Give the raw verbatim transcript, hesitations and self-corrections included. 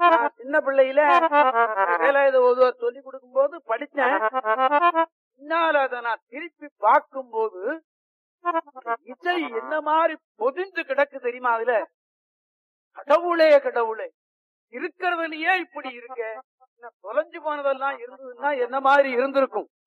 நான் சின்ன பிள்ளையில வேலாயுத ஓதுவார் சொல்லி கொடுக்கும் போது படிச்சேன். பின்னால் அதை நான் திருப்பி பார்க்கும் போது இசை என்ன மாதிரி பொதிந்து கிடக்கு தெரியுமா? அதுல கடவுளே கடவுளே இருக்கிறதுலயே இப்படி இருக்க, தொலைஞ்சு போனதெல்லாம் இருந்ததுன்னா என்ன மாதிரி இருந்திருக்கும்?